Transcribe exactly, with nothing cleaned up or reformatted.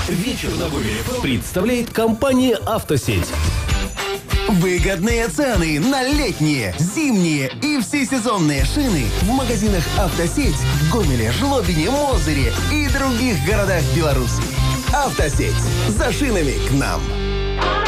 Вечер на Гомеле представляет компания «Автосеть». Выгодные цены на летние, зимние и всесезонные шины в магазинах «Автосеть» в Гомеле, Жлобине, Мозыре и других городах Беларуси. «Автосеть». За шинами к нам.